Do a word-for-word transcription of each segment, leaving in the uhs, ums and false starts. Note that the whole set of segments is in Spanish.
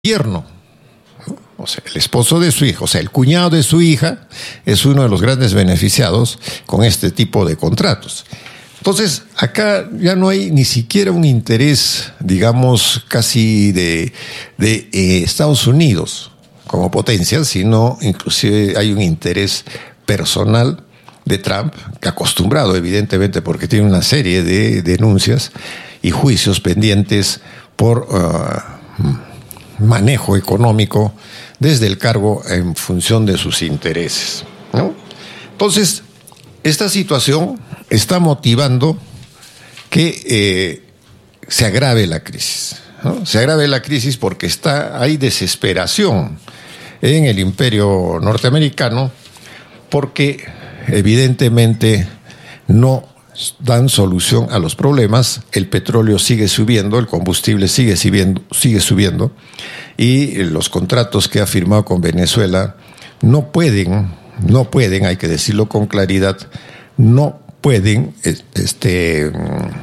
Yerno, o sea, el esposo de su hija, o sea, el cuñado de su hija es uno de los grandes beneficiados con este tipo de contratos. Entonces, acá ya no hay ni siquiera un interés, digamos, casi de, de eh, Estados Unidos como potencia, sino inclusive hay un interés personal de Trump, que acostumbrado evidentemente porque tiene una serie de denuncias y juicios pendientes por uh, manejo económico desde el cargo en función de sus intereses, ¿no? Entonces, esta situación está motivando que eh, se agrave la crisis, ¿no? Se agrave la crisis porque está, hay desesperación en el imperio norteamericano porque evidentemente no dan solución a los problemas. El petróleo sigue subiendo, el combustible sigue subiendo, sigue subiendo y los contratos que ha firmado con Venezuela no pueden, no pueden, hay que decirlo con claridad, no pueden este,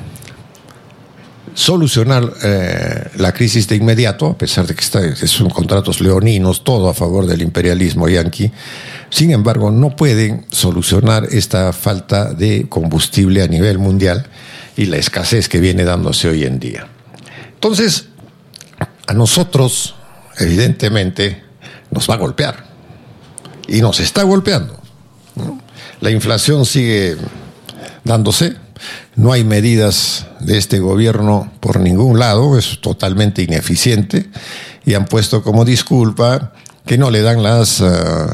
solucionar eh, la crisis de inmediato, a pesar de que está, son contratos leoninos, todo a favor del imperialismo yanqui. Sin embargo, no pueden solucionar esta falta de combustible a nivel mundial y la escasez que viene dándose hoy en día. Entonces, a nosotros, evidentemente, nos va a golpear y nos está golpeando, ¿no? La inflación sigue dándose, no hay medidas de este gobierno por ningún lado, es totalmente ineficiente y han puesto como disculpa que no le dan las... Uh,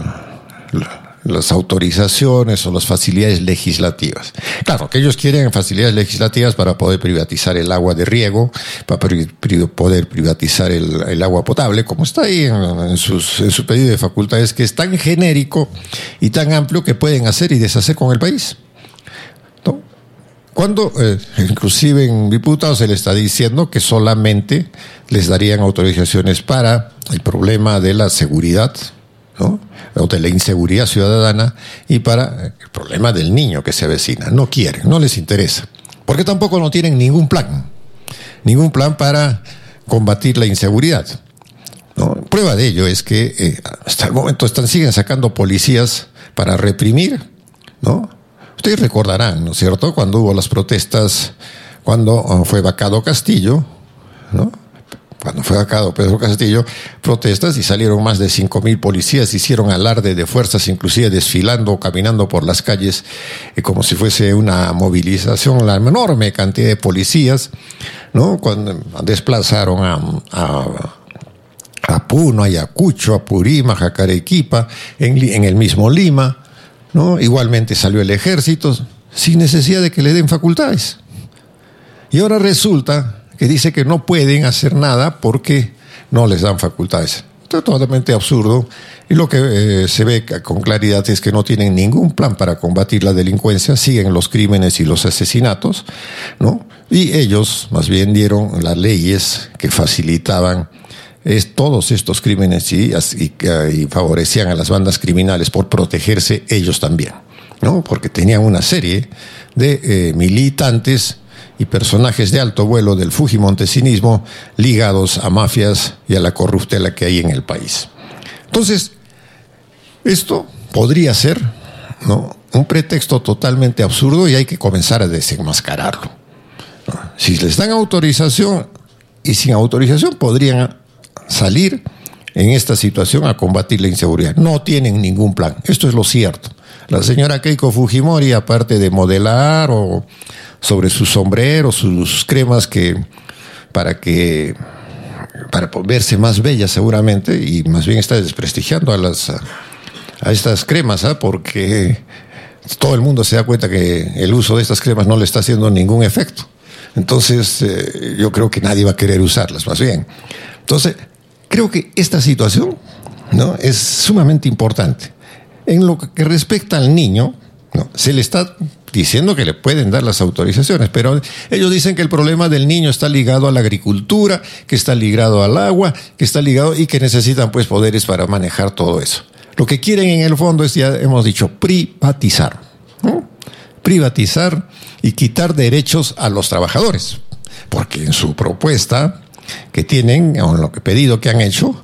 las autorizaciones o las facilidades legislativas. Claro, que ellos quieren facilidades legislativas para poder privatizar el agua de riego, para pri pri poder privatizar el, el agua potable, como está ahí en, en, sus, en su pedido de facultades, que es tan genérico y tan amplio que pueden hacer y deshacer con el país, ¿no? Cuando, eh, inclusive en diputados se les está diciendo que solamente les darían autorizaciones para el problema de la seguridad, ¿no? O de la inseguridad ciudadana y para el problema del niño que se avecina. No quieren, no les interesa, porque tampoco no tienen ningún plan, ningún plan para combatir la inseguridad, ¿no? Prueba de ello es que eh, hasta el momento están, siguen sacando policías para reprimir, ¿no? Ustedes recordarán, ¿no es cierto?, cuando hubo las protestas, cuando oh, fue vacado Castillo, ¿no? Cuando fue vacado Pedro Castillo, protestas y salieron más de cinco mil policías, hicieron alarde de fuerzas, inclusive desfilando, caminando por las calles, eh, como si fuese una movilización, la enorme cantidad de policías, ¿no? Cuando desplazaron a, a, a Puno, a Ayacucho, a Purima, a Jacarequipa, en, en el mismo Lima, ¿no? Igualmente salió el ejército, sin necesidad de que le den facultades. Y ahora resulta que dice que no pueden hacer nada porque no les dan facultades. Esto es totalmente absurdo y lo que eh, se ve con claridad es que no tienen ningún plan para combatir la delincuencia, siguen los crímenes y los asesinatos, ¿no? Y ellos más bien dieron las leyes que facilitaban es, todos estos crímenes y, y, y favorecían a las bandas criminales por protegerse ellos también, ¿no? Porque tenían una serie de eh, militantes y personajes de alto vuelo del fujimontesinismo ligados a mafias y a la corruptela que hay en el país. Entonces, esto podría ser, ¿no?, un pretexto totalmente absurdo y hay que comenzar a desenmascararlo, ¿no? Si les dan autorización y sin autorización podrían salir en esta situación a combatir la inseguridad. No tienen ningún plan, esto es lo cierto. La señora Keiko Fujimori, aparte de modelar o sobre sus sombreros, sus cremas que para que para verse más bella seguramente, y más bien está desprestigiando a las a, a estas cremas, ¿eh? Porque todo el mundo se da cuenta que el uso de estas cremas no le está haciendo ningún efecto. Entonces eh, yo creo que nadie va a querer usarlas, más bien. Entonces creo que esta situación, ¿no?, es sumamente importante. En lo que respecta al niño, ¿no?, se le está diciendo que le pueden dar las autorizaciones, pero ellos dicen que el problema del niño está ligado a la agricultura, que está ligado al agua, que está ligado y que necesitan pues poderes para manejar todo eso. Lo que quieren en el fondo es, ya hemos dicho, privatizar, ¿no? Privatizar y quitar derechos a los trabajadores, porque en su propuesta que tienen, o lo que pedido que han hecho,